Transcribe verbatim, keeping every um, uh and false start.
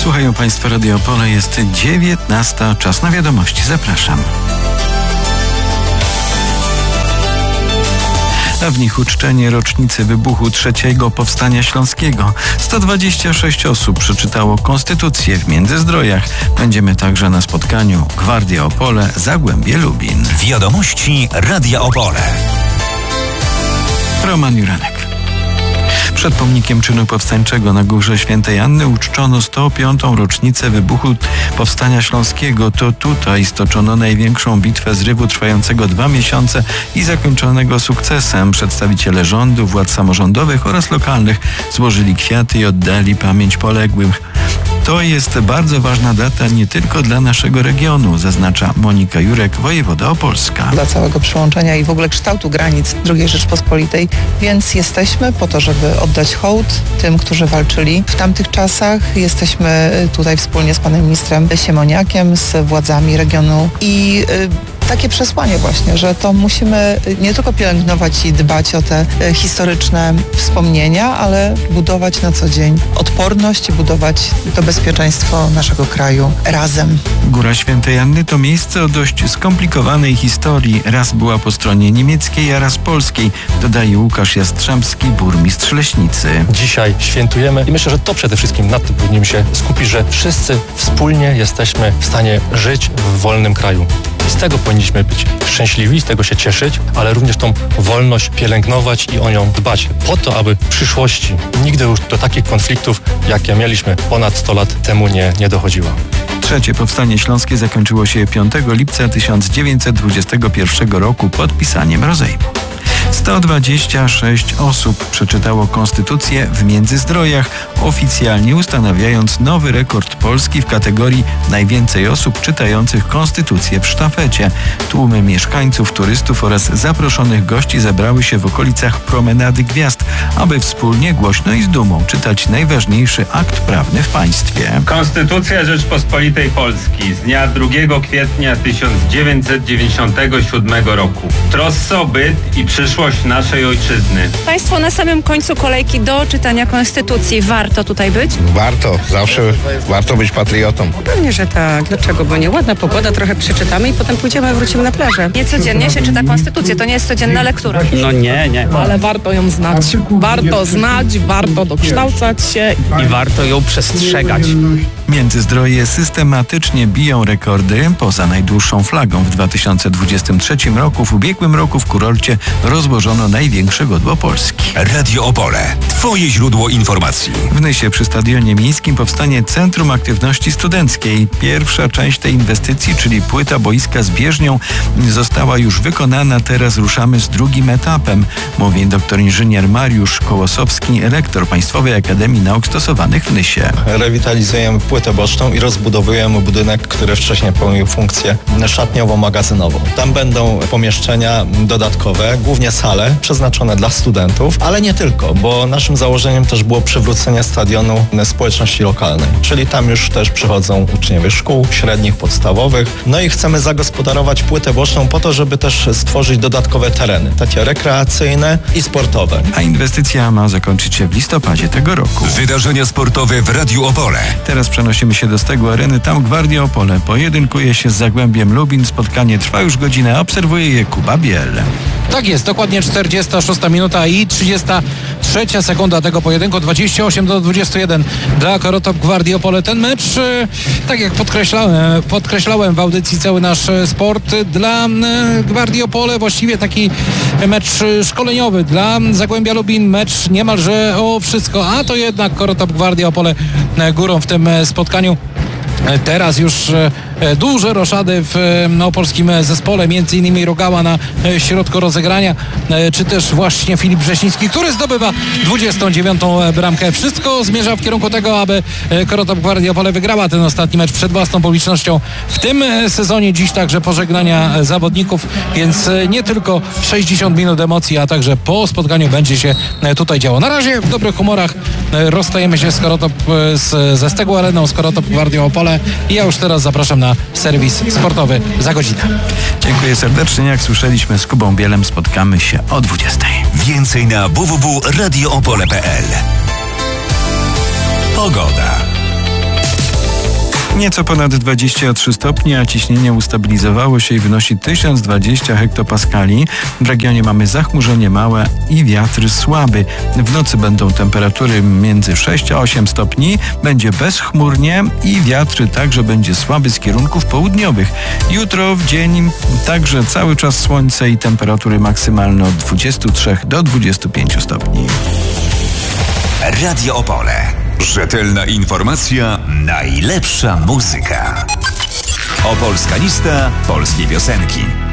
Słuchają Państwo Radio Opole, jest dziewiętnasta, czas na wiadomości. Zapraszam. A w nich uczczenie rocznicy wybuchu trzeciego Powstania Śląskiego. sto dwadzieścia sześć osób przeczytało Konstytucję w Międzyzdrojach. Będziemy także na spotkaniu Gwardia Opole, Zagłębie Lubin. Wiadomości Radia Opole. Roman Juranek. Przed pomnikiem czynu powstańczego na Górze Świętej Anny uczczono sto piątą rocznicę wybuchu Powstania Śląskiego. To tutaj stoczono największą bitwę zrywu trwającego dwa miesiące i zakończonego sukcesem. Przedstawiciele rządu, władz samorządowych oraz lokalnych złożyli kwiaty i oddali pamięć poległych. To jest bardzo ważna data nie tylko dla naszego regionu, zaznacza Monika Jurek, wojewoda opolska. Dla całego przyłączenia i w ogóle kształtu granic drugiej Rzeczpospolitej, więc jesteśmy po to, żeby oddać hołd tym, którzy walczyli w tamtych czasach. Jesteśmy tutaj wspólnie z panem ministrem Siemoniakiem, z władzami regionu i y, takie przesłanie właśnie, że to musimy nie tylko pielęgnować i dbać o te historyczne wspomnienia, ale budować na co dzień odporność i budować to bezpieczeństwo naszego kraju razem. Góra Świętej Anny to miejsce o dość skomplikowanej historii. Raz była po stronie niemieckiej, a raz polskiej, dodaje Łukasz Jastrzębski, burmistrz Leśnicy. Dzisiaj świętujemy i myślę, że to przede wszystkim nad tym powinniśmy się skupić, że wszyscy wspólnie jesteśmy w stanie żyć w wolnym kraju. I z tego powinniśmy być szczęśliwi, z tego się cieszyć, ale również tą wolność pielęgnować i o nią dbać. Po to, aby w przyszłości nigdy już do takich konfliktów, jakie mieliśmy ponad sto lat temu, nie, nie dochodziło. Trzecie Powstanie Śląskie zakończyło się piątego lipca tysiąc dziewięćset dwudziestego pierwszego roku podpisaniem rozejmu. sto dwadzieścia sześć osób przeczytało Konstytucję w Międzyzdrojach, oficjalnie ustanawiając nowy rekord Polski w kategorii najwięcej osób czytających Konstytucję w sztafecie. Tłumy mieszkańców, turystów oraz zaproszonych gości zebrały się w okolicach Promenady Gwiazd, aby wspólnie, głośno i z dumą czytać najważniejszy akt prawny w państwie. Konstytucja Rzeczpospolitej Polski z dnia drugiego kwietnia tysiąc dziewięćset dziewięćdziesiątego siódmego roku. Trossce o byt i przyszłość naszej ojczyzny. Państwo na samym końcu kolejki do czytania Konstytucji. Warto tutaj być? Warto, zawsze warto być patriotą. Pewnie, że tak. Dlaczego? Bo nie ładna pogoda, trochę przeczytamy i potem pójdziemy, wrócimy na plażę. Nie codziennie się czyta Konstytucję, to nie jest codzienna lektura. No nie, nie. Ale warto ją znać. Warto znać, warto dokształcać się. I warto ją przestrzegać. Międzyzdroje systematycznie biją rekordy. Poza najdłuższą flagą w dwa tysiące dwudziestym trzecim roku, w ubiegłym roku w kurorcie rozłożono największe godło Polski. Radio Opole. Twoje źródło informacji. W Nysie przy Stadionie Miejskim powstanie Centrum Aktywności Studenckiej. Pierwsza część tej inwestycji, czyli płyta boiska z bieżnią, została już wykonana. Teraz ruszamy z drugim etapem, mówi doktor inżynier Mariusz Kołosowski, rektor Państwowej Akademii Nauk Stosowanych w Nysie. Rewitalizujemy płytę boczną i rozbudowujemy budynek, który wcześniej pełnił funkcję szatniowo-magazynową. Tam będą pomieszczenia dodatkowe, głównie sale przeznaczone dla studentów, ale nie tylko, bo naszym założeniem też było przywrócenie stadionu społeczności lokalnej, czyli tam już też przychodzą uczniowie szkół średnich, podstawowych. No i chcemy zagospodarować płytę boczną po to, żeby też stworzyć dodatkowe tereny, takie rekreacyjne i sportowe. A inwestycja ma zakończyć się w listopadzie tego roku. Wydarzenia sportowe w Radiu Opole. Teraz przenosimy się do Stegu Areny. Tam Gwardia Opole pojedynkuje się z Zagłębiem Lubin. Spotkanie trwa już godzinę. Obserwuje je Kuba Biel. Tak jest, dokładnie czterdziesta szósta minuta i trzydziesta trzecia sekunda tego pojedynku, dwadzieścia osiem do dwudziestu jeden dla Korotop Gwardii Opole. Ten mecz, tak jak podkreślałem, podkreślałem w audycji Cały Nasz Sport, dla Gwardii Opole właściwie taki mecz szkoleniowy, dla Zagłębia Lubin mecz niemalże o wszystko, a to jednak Korotop Gwardii Opole górą w tym spotkaniu. Teraz już duże roszady w opolskim zespole, między innymi Rogała na środku rozegrania, czy też właśnie Filip Brześnicki, który zdobywa dwudziestą dziewiątą bramkę. Wszystko zmierza w kierunku tego, aby Korotop Gwardia Opole wygrała ten ostatni mecz przed własną publicznością w tym sezonie. Dziś także pożegnania zawodników, więc nie tylko sześćdziesiąt minut emocji, a także po spotkaniu będzie się tutaj działo. Na razie w dobrych humorach rozstajemy się z Korotop, z, ze Stegu Areną, z Korotop Gwardią Opole i ja już teraz zapraszam na serwis sportowy za godzinę. Dziękuję serdecznie. Jak słyszeliśmy, z Kubą Bielem spotkamy się o dwudziestej. Więcej na w w w kropka radio opole kropka p l. Pogoda. Nieco ponad dwadzieścia trzy stopnie, a ciśnienie ustabilizowało się i wynosi tysiąc dwadzieścia hektopaskali. W regionie mamy zachmurzenie małe i wiatr słaby. W nocy będą temperatury między sześć a osiem stopni. Będzie bezchmurnie i wiatr także będzie słaby z kierunków południowych. Jutro w dzień także cały czas słońce i temperatury maksymalne od dwudziestu trzech do dwudziestu pięciu stopni. Radio Opole. Rzetelna informacja, najlepsza muzyka. Opolska lista polskiej piosenki.